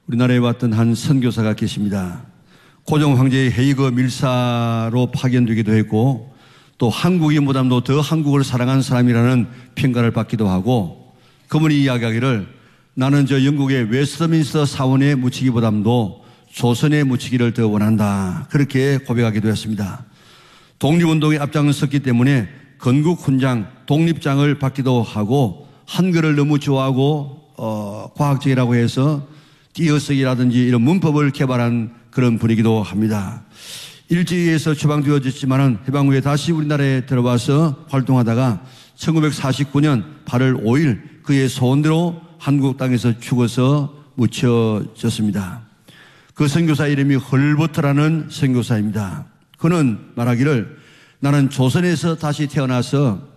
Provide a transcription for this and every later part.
우리나라에 왔던 한 선교사가 계십니다. 고종 황제의 헤이거 밀사로 파견되기도 했고 또 한국이 무담도 더 한국을 사랑한 사람이라는 평가를 받기도 하고 그분이 이야기하기를 나는 저 영국의 웨스트민스터 사원에 묻히기보담도 조선에 묻히기를 더 원한다. 그렇게 고백하기도 했습니다. 독립운동에 앞장섰기 때문에 건국훈장, 독립장을 받기도 하고 한글을 너무 좋아하고 과학적이라고 해서 띄어쓰기라든지 이런 문법을 개발한 그런 분이기도 합니다. 일제에서 추방되어졌지만은 해방 후에 다시 우리나라에 들어와서 활동하다가 1949년 8월 5일 그의 소원대로 한국 땅에서 죽어서 묻혀졌습니다. 그 선교사 이름이 헐버트라는 선교사입니다. 그는 말하기를 나는 조선에서 다시 태어나서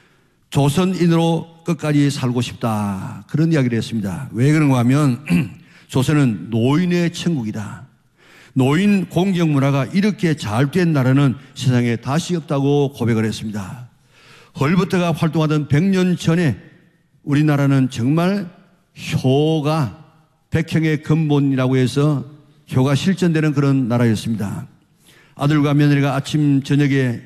조선인으로 끝까지 살고 싶다. 그런 이야기를 했습니다. 왜 그런가 하면 조선은 노인의 천국이다. 노인 공경 문화가 이렇게 잘 된 나라는 세상에 다시 없다고 고백을 했습니다. 헐버트가 활동하던 100년 전에 우리나라는 정말 효가 백형의 근본이라고 해서 효가 실천되는 그런 나라였습니다. 아들과 며느리가 아침 저녁에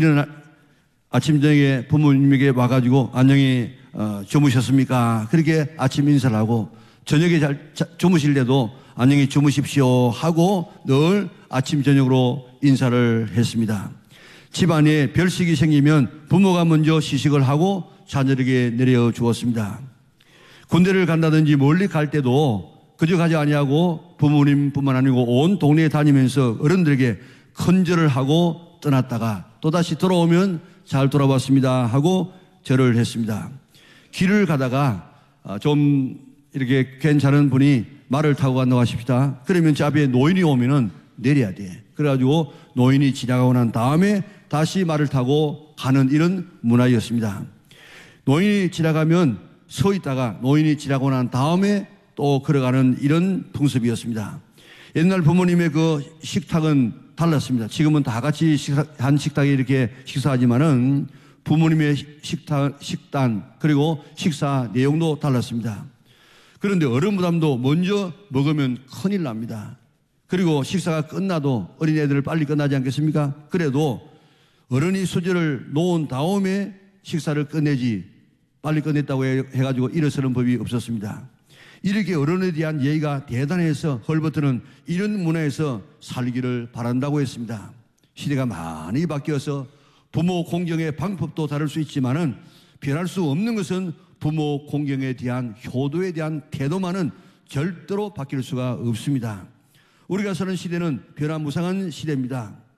부모님에게 와가지고 안녕히 주무셨습니까? 그렇게 아침 인사를 하고 저녁에 잘 주무실 때도 안녕히 주무십시오 하고 늘 아침 저녁으로 인사를 했습니다. 집안에 별식이 생기면 부모가 먼저 시식을 하고 자녀에게 내려주었습니다. 군대를 간다든지 멀리 갈 때도 그저 가지 아니하고 부모님뿐만 아니고 온 동네에 다니면서 어른들에게 큰절을 하고 떠났다가 또다시 돌아오면 잘 돌아왔습니다 하고 절을 했습니다. 길을 가다가 좀 이렇게 괜찮은 분이 말을 타고 간다고 하십시다. 그러면 저 앞에 노인이 오면은 내려야 돼. 그래가지고 노인이 지나가고 난 다음에 다시 말을 타고 가는 이런 문화였습니다. 노인이 지나가면 서 있다가 노인이 지나고 난 다음에 또 걸어가는 이런 풍습이었습니다. 옛날 부모님의 그 식탁은 달랐습니다. 지금은 다 같이 한 식탁에 이렇게 식사하지만은 부모님의 식단 그리고 식사 내용도 달랐습니다. 그런데 어른부담도 먼저 먹으면 큰일 납니다. 그리고 식사가 끝나도 어린애들을 빨리 끝나지 않겠습니까? 그래도 어른이 수저를 놓은 다음에 식사를 끝내지 빨리 끝냈다고 해가지고 일어서는 법이 없었습니다. 이렇게 어른에 대한 예의가 대단해서 헐버트는 이런 문화에서 살기를 바란다고 했습니다. 시대가 많이 바뀌어서 부모 공경의 방법도 다를 수 있지만은 변할 수 없는 것은 부모 공경에 대한 효도에 대한 태도만은 절대로 바뀔 수가 없습니다. 우리가 사는 시대는 변화무쌍한 시대입니다.